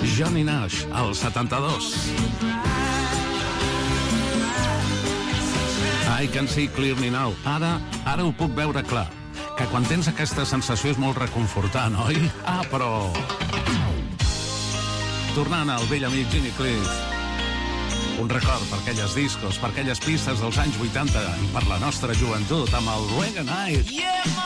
Johnny Nash, al 72. I can see clearly now. Ara ho puc veure clar. Que quan tens aquesta sensació és molt reconfortant, oi? Però... tornant al vell amic Jimmy Cliff, un record per aquelles discos, per aquelles pistes dels anys 80 i per la nostra joventut amb el Reggae Night.